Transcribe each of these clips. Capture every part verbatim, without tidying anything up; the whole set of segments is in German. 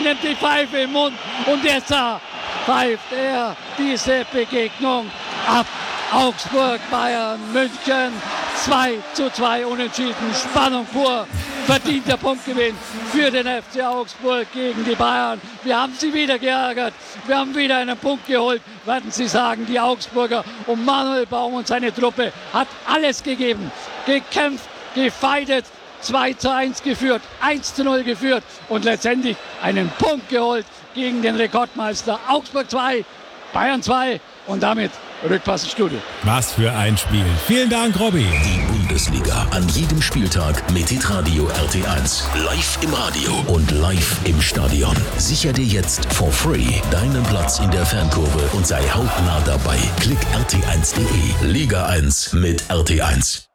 nimmt die Pfeife im Mund und jetzt pfeift er diese Begegnung ab. Augsburg, Bayern, München, zwei zu zwei unentschieden, Spannung pur, verdienter Punktgewinn für den F C Augsburg gegen die Bayern. Wir haben sie wieder geärgert, wir haben wieder einen Punkt geholt, werden Sie sagen, die Augsburger. Und Manuel Baum und seine Truppe hat alles gegeben, gekämpft, gefeitet, zwei zu eins geführt, eins zu null geführt und letztendlich einen Punkt geholt gegen den Rekordmeister. Augsburg zwei, Bayern zwei und damit Rückpass ins Studio. Was für ein Spiel. Vielen Dank, Robby. Die Bundesliga an jedem Spieltag mit Hitradio R T eins. Live im Radio und live im Stadion. Sicher dir jetzt for free deinen Platz in der Fankurve und sei hautnah dabei. Klick r t eins punkt d e. Liga eins mit R T eins.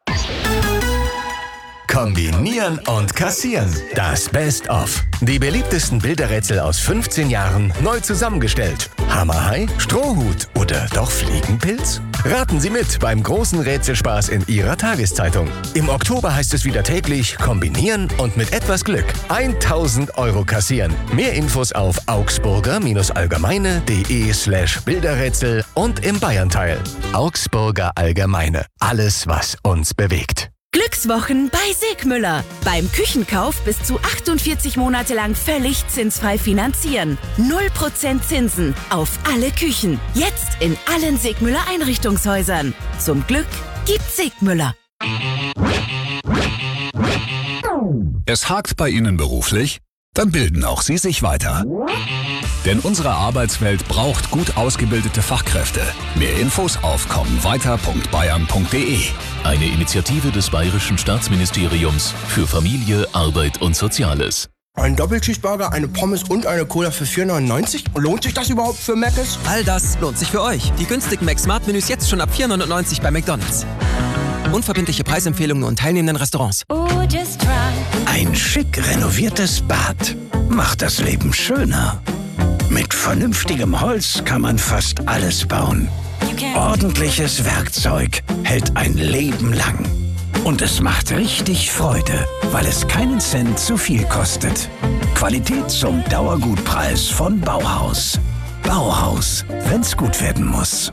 Kombinieren und kassieren. Das Best-of. Die beliebtesten Bilderrätsel aus fünfzehn Jahren neu zusammengestellt. Hammerhai, Strohhut oder doch Fliegenpilz? Raten Sie mit beim großen Rätselspaß in Ihrer Tageszeitung. Im Oktober heißt es wieder täglich kombinieren und mit etwas Glück tausend Euro kassieren. Mehr Infos auf augsburger-allgemeine.de slash Bilderrätsel und im Bayern-Teil. Augsburger Allgemeine. Alles, was uns bewegt. Glückswochen bei Segmüller. Beim Küchenkauf bis zu achtundvierzig Monate lang völlig zinsfrei finanzieren. null Prozent Zinsen auf alle Küchen. Jetzt in allen Segmüller Einrichtungshäusern. Zum Glück gibt's Segmüller. Es hakt bei Ihnen beruflich? Dann bilden auch Sie sich weiter. Denn unsere Arbeitswelt braucht gut ausgebildete Fachkräfte. Mehr Infos auf kommenweiter punkt bayern punkt de. Eine Initiative des Bayerischen Staatsministeriums für Familie, Arbeit und Soziales. Ein Doppelcheeseburger, eine Pommes und eine Cola für vier neunundneunzig? Lohnt sich das überhaupt für Mc's? All das lohnt sich für euch. Die günstigen Mac-Smart-Menüs jetzt schon ab vier neunundneunzig bei McDonald's. Unverbindliche Preisempfehlungen nur in teilnehmenden Restaurants. Ein schick renoviertes Bad macht das Leben schöner. Mit vernünftigem Holz kann man fast alles bauen. Ordentliches Werkzeug hält ein Leben lang. Und es macht richtig Freude, weil es keinen Cent zu viel kostet. Qualität zum Dauergutpreis von Bauhaus. Bauhaus, wenn's gut werden muss.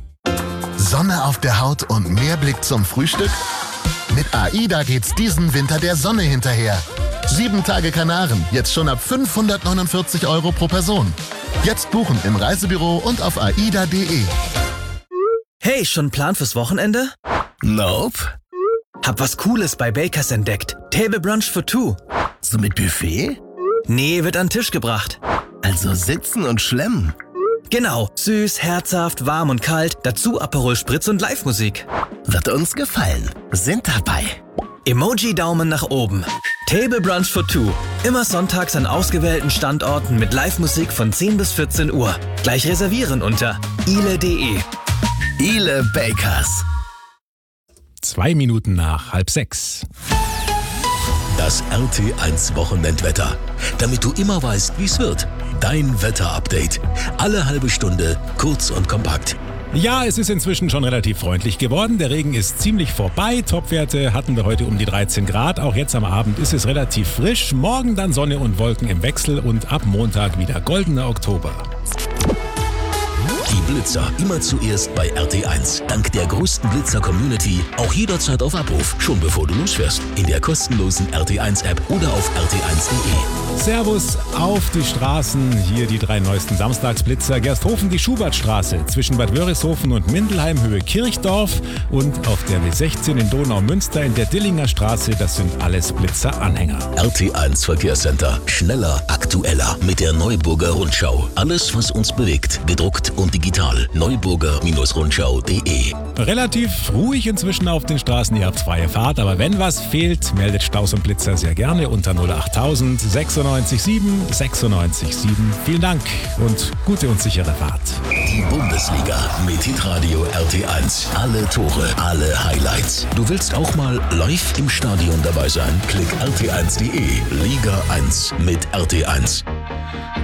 Sonne auf der Haut und mehr Blick zum Frühstück? Mit AIDA geht's diesen Winter der Sonne hinterher. Sieben Tage Kanaren, jetzt schon ab fünfhundertneunundvierzig Euro pro Person. Jetzt buchen im Reisebüro und auf aida punkt de. Hey, schon ein Plan fürs Wochenende? Nope. Hab was Cooles bei Bakers entdeckt. Table Brunch for Two. So mit Buffet? Nee, wird an den Tisch gebracht. Also sitzen und schlemmen. Genau, süß, herzhaft, warm und kalt, dazu Aperol Spritz und Live-Musik. Wird uns gefallen. Sind dabei. Emoji-Daumen nach oben. Table Brunch for Two. Immer sonntags an ausgewählten Standorten mit Live-Musik von zehn bis vierzehn Uhr. Gleich reservieren unter ile punkt de. Ile Bakers. Zwei Minuten nach halb sechs. Das R T eins Wochenendwetter. Damit du immer weißt, wie es wird. Dein Wetterupdate. Alle halbe Stunde, kurz und kompakt. Ja, es ist inzwischen schon relativ freundlich geworden. Der Regen ist ziemlich vorbei. Topwerte hatten wir heute um die dreizehn Grad. Auch jetzt am Abend ist es relativ frisch. Morgen dann Sonne und Wolken im Wechsel und ab Montag wieder goldener Oktober. Die Blitzer immer zuerst bei R T eins. Dank der größten Blitzer-Community auch jederzeit auf Abruf, schon bevor du losfährst. In der kostenlosen R T eins App oder auf r t eins punkt de. Servus auf die Straßen. Hier die drei neuesten Samstagsblitzer. Gersthofen die Schubertstraße zwischen Bad Wörishofen und Mindelheim Höhe Kirchdorf und auf der W sechzehn in Donau-Münster in der Dillinger Straße. Das sind alles Blitzer-Anhänger. R T eins Verkehrscenter. Schneller, aktueller mit der Neuburger Rundschau. Alles, was uns bewegt. Gedruckt und digital. Neuburger-Rundschau punkt de. Relativ ruhig inzwischen auf den Straßen. Ihr habt freie Fahrt. Aber wenn was fehlt, meldet Staus und Blitzer sehr gerne unter null achttausend sechsundneunzig sieben sechsundneunzig sieben. Vielen Dank und gute und sichere Fahrt. Die Bundesliga mit Hitradio R T eins. Alle Tore, alle Highlights. Du willst auch mal live im Stadion dabei sein? Klick r t eins punkt de. Liga eins mit R T eins.